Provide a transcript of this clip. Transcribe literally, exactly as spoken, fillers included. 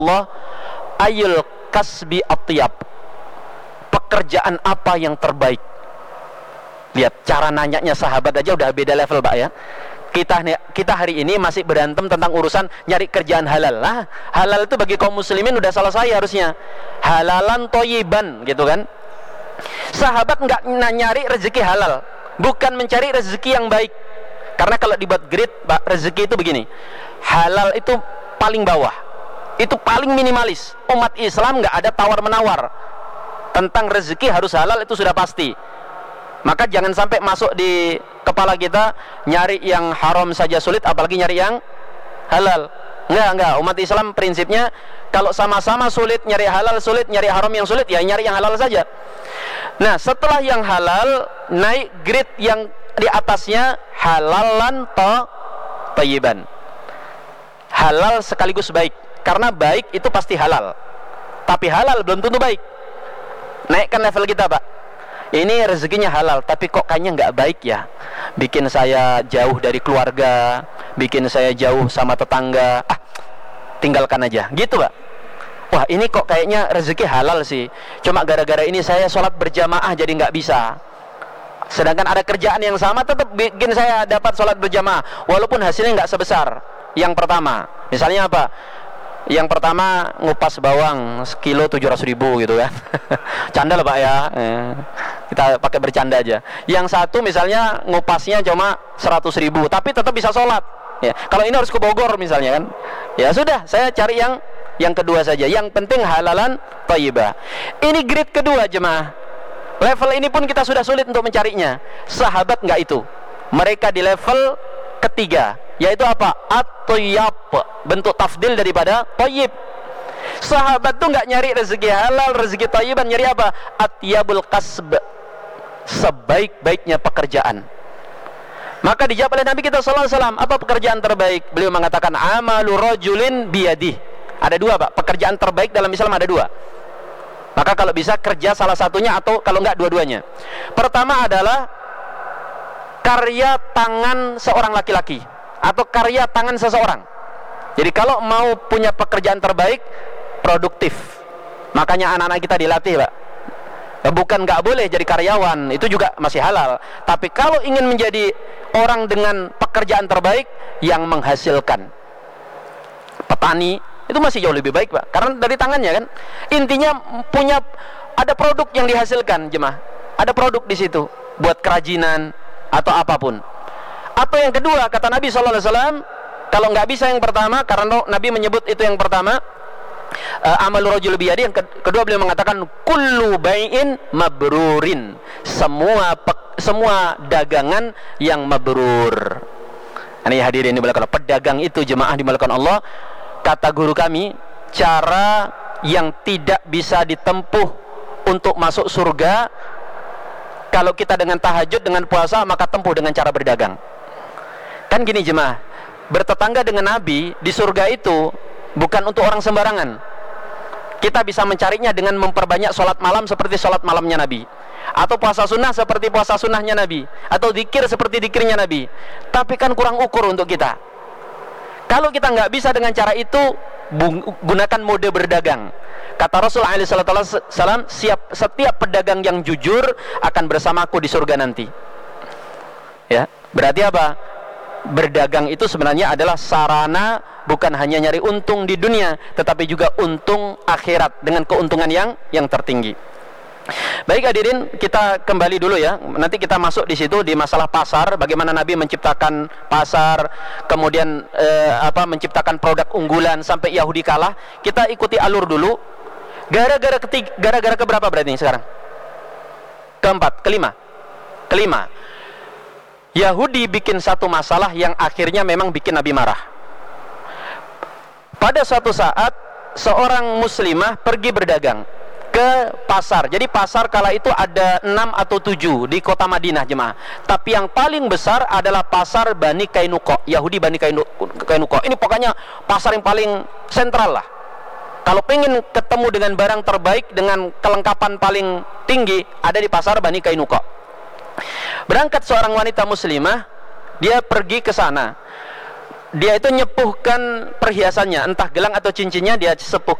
Allah, ayul kasbi atyab, pekerjaan apa yang terbaik? Lihat cara nanyanya sahabat aja udah beda level, Pak, ya. Kita kita hari ini masih berantem tentang urusan nyari kerjaan halal. Lah, halal itu bagi kaum muslimin udah selesai harusnya. Halalan thayyiban, gitu kan. Sahabat nggak nyari rezeki halal, bukan mencari rezeki yang baik. Karena kalau dibuat grid, Pak, rezeki itu begini. Halal itu paling bawah, itu paling minimalis. Umat Islam nggak ada tawar-menawar tentang rezeki harus halal, itu sudah pasti. Maka jangan sampai masuk di kepala kita nyari yang haram saja sulit, apalagi nyari yang halal. Enggak, enggak. Umat Islam prinsipnya kalau sama-sama sulit, nyari halal sulit, nyari haram yang sulit, ya nyari yang halal saja. Nah, setelah yang halal, naik grade yang di atasnya halalan to thayyiban. Halal sekaligus baik. Karena baik itu pasti halal, tapi halal belum tentu baik. Naikkan level kita, Pak. Ini rezekinya halal, tapi kok kayaknya nggak baik ya. Bikin saya jauh dari keluarga, bikin saya jauh sama tetangga. Ah, tinggalkan aja, gitu, Pak. Wah, ini kok kayaknya rezeki halal sih, cuma gara-gara ini saya sholat berjamaah jadi nggak bisa. Sedangkan ada kerjaan yang sama tetap bikin saya dapat sholat berjamaah, walaupun hasilnya nggak sebesar yang pertama. Misalnya apa? Yang pertama ngupas bawang sekilo tujuh ratus ribu gitu kan. Canda lah, Pak, ya. Eh, kita pakai bercanda aja. Yang satu misalnya ngupasnya cuma seratus ribu, tapi tetap bisa sholat. Ya, kalau ini harus ke Bogor misalnya kan. Ya sudah, saya cari yang yang kedua saja. Yang penting halalan thayyibah. Ini grade kedua, jemaah. Level ini pun kita sudah sulit untuk mencarinya. Sahabat nggak itu. Mereka di level ketiga, yaitu apa? At-thayyib, bentuk tafdil daripada thayyib. Sahabat tuh nggak nyari rezeki halal, rezeki thayyiban, nyari apa? Atyabul kasb, sebaik-baiknya pekerjaan. Maka dijawab oleh Nabi kita sallallahu alaihi wasallam, apa pekerjaan terbaik? Beliau mengatakan amalu rajulin biyadih. Ada dua, Pak. Pekerjaan terbaik dalam Islam ada dua. Maka kalau bisa kerja salah satunya, atau kalau enggak dua-duanya. Pertama adalah karya tangan seorang laki-laki atau karya tangan seseorang. Jadi kalau mau punya pekerjaan terbaik, produktif. Makanya anak-anak kita dilatih, Pak. Bukan nggak boleh jadi karyawan, itu juga masih halal. Tapi kalau ingin menjadi orang dengan pekerjaan terbaik yang menghasilkan, petani itu masih jauh lebih baik, Pak, karena dari tangannya kan. Intinya punya ada produk yang dihasilkan, jemaah. Ada produk di situ buat kerajinan atau apapun. Atau yang kedua, kata Nabi sallallahu alaihi wasallam, kalau nggak bisa yang pertama, karena Nabi menyebut itu yang pertama, uh, amalur rajul biyadi. Yang kedua beliau mengatakan kullu bai'in mabrurin, semua semua dagangan yang mabrur. Ini hadirin dimulakan pedagang itu, jemaah dimulakan Allah. Kata guru kami, cara yang tidak bisa ditempuh untuk masuk surga, kalau kita dengan tahajud, dengan puasa, maka tempuh dengan cara berdagang. Kan gini, jemaah, bertetangga dengan Nabi di surga itu bukan untuk orang sembarangan. Kita bisa mencarinya dengan memperbanyak sholat malam seperti sholat malamnya Nabi, atau puasa sunnah seperti puasa sunnahnya Nabi, atau zikir seperti zikirnya Nabi. Tapi kan kurang ukur untuk kita. Kalau kita nggak bisa dengan cara itu, gunakan mode berdagang. Kata Rasul alaihi wasallam, siap setiap pedagang yang jujur akan bersamaku di surga nanti. Ya, berarti apa? Berdagang itu sebenarnya adalah sarana, bukan hanya nyari untung di dunia, tetapi juga untung akhirat dengan keuntungan yang yang tertinggi. Baik hadirin, kita kembali dulu ya. Nanti kita masuk di situ di masalah pasar, bagaimana Nabi menciptakan pasar, kemudian eh, apa menciptakan produk unggulan sampai Yahudi kalah. Kita ikuti alur dulu. Gara-gara ketiga, gara-gara keberapa berarti sekarang? Keempat, kelima. Kelima. Yahudi bikin satu masalah yang akhirnya memang bikin Nabi marah. Pada suatu saat seorang muslimah pergi berdagang ke pasar. Jadi pasar kala itu ada enam atau tujuh di kota Madinah, jemaah. Tapi yang paling besar adalah pasar Bani Kainuqa, Yahudi Bani Kainuqa. Ini pokoknya pasar yang paling sentral lah. Kalau pengen ketemu dengan barang terbaik dengan kelengkapan paling tinggi, ada di pasar Bani Kainuqa. Berangkat seorang wanita muslimah, dia pergi ke sana. dia itu nyepuhkan perhiasannya, entah gelang atau cincinnya dia sepuh